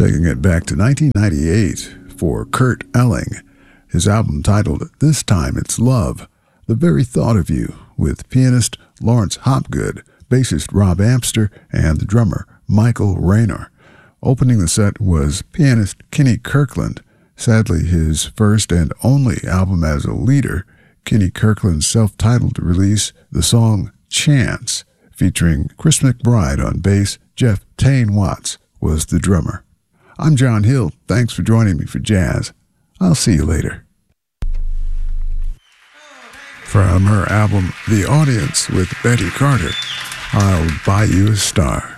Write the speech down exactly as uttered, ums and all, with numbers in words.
taking it back to nineteen ninety-eight for Kurt Elling. His album titled This Time It's Love, The Very Thought of You, with pianist Lawrence Hopgood, bassist Rob Amster, and the drummer Michael Raynor. Opening the set was pianist Kenny Kirkland. Sadly, his first and only album as a leader, Kenny Kirkland's self-titled release, the song Chance, featuring Chris McBride on bass, Jeff Tane Watts was the drummer. I'm John Hill. Thanks for joining me for Jazz. I'll see you later. From her album The Audience with Betty Carter, I'll Buy You a Star.